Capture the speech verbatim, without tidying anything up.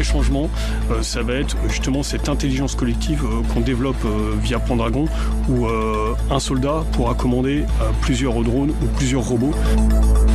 vrai changement, euh, ça va être justement cette intelligence collective euh, qu'on développe euh, via Pendragon, où euh, un soldat pourra commander euh, plusieurs drones ou plusieurs robots.